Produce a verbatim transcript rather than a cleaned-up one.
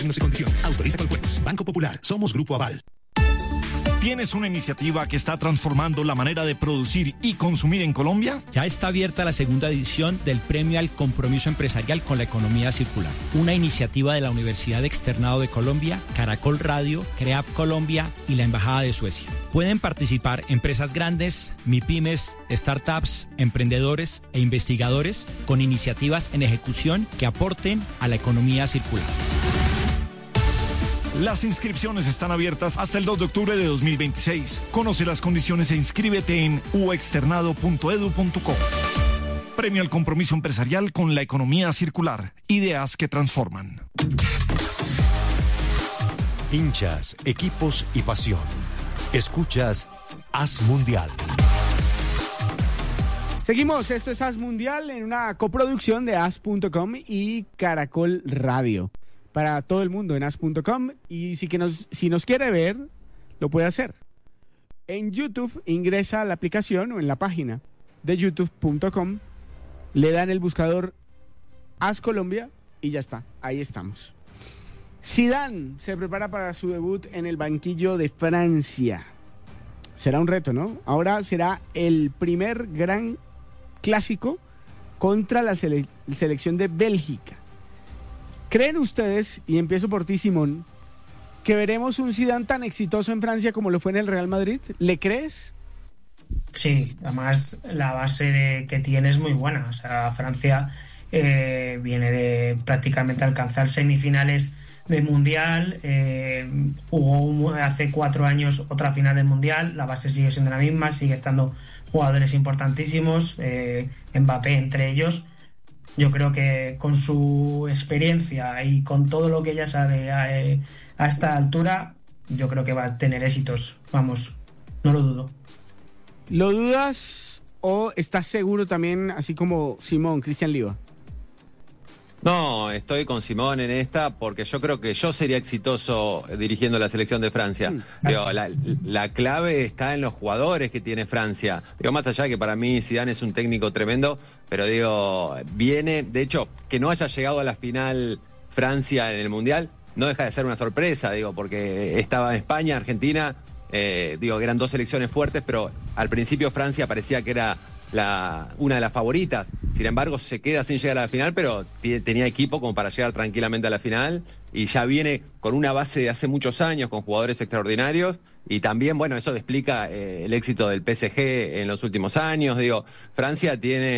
Términos y condiciones. Autoriza con juegos. Banco Popular. Somos Grupo Aval. ¿Tienes una iniciativa que está transformando la manera de producir y consumir en Colombia? Ya está abierta la segunda edición del Premio al Compromiso Empresarial con la Economía Circular, una iniciativa de la Universidad Externado de Colombia, Caracol Radio, CREAF Colombia y la Embajada de Suecia. Pueden participar empresas grandes, MIPYMES, startups, emprendedores e investigadores con iniciativas en ejecución que aporten a la economía circular. Las inscripciones están abiertas hasta el dos de octubre de dos mil veintiséis. Conoce las condiciones e inscríbete en u externado punto edu punto co. Premio al compromiso empresarial con la economía circular. Ideas que transforman. Hinchas, equipos y pasión. Escuchas Haz Mundial. Seguimos, esto es Haz Mundial en una coproducción de haz punto com y Caracol Radio. Para todo el mundo en haz punto com, y si, que nos, si nos quiere ver, lo puede hacer. En YouTube ingresa a la aplicación o en la página de youtube punto com, le dan el buscador Haz Colombia y ya está, ahí estamos. Zidane se prepara para su debut en el banquillo de Francia. Será un reto, ¿no? Ahora será el primer gran clásico contra la sele- selección de Bélgica. ¿Creen ustedes, y empiezo por ti, Simón, que veremos un Zidane tan exitoso en Francia como lo fue en el Real Madrid? ¿Le crees? Sí, además la base de, que tiene es muy buena. O sea, Francia eh, viene de prácticamente alcanzar semifinales del Mundial, eh, jugó hace cuatro años otra final del Mundial, la base sigue siendo la misma, sigue estando jugadores importantísimos, eh, Mbappé entre ellos. Yo creo que con su experiencia y con todo lo que ella sabe a, a esta altura, yo creo que va a tener éxitos. Vamos, no lo dudo. ¿Lo dudas o estás seguro también, así como Simón, Cristian Liva? No, estoy con Simón en esta porque yo creo que yo sería exitoso dirigiendo la selección de Francia. Mm. Digo, la, la clave está en los jugadores que tiene Francia. Digo, más allá que para mí Zidane es un técnico tremendo, pero digo, viene, de hecho, que no haya llegado a la final Francia en el Mundial, no deja de ser una sorpresa, digo, porque estaba España, Argentina, eh, digo, que eran dos selecciones fuertes, pero al principio Francia parecía que era La, una de las favoritas. Sin embargo, se queda sin llegar a la final, pero t- tenía equipo como para llegar tranquilamente a la final y ya viene con una base de hace muchos años, con jugadores extraordinarios, y también, bueno, eso explica eh, el éxito del P S G en los últimos años. Digo, Francia tiene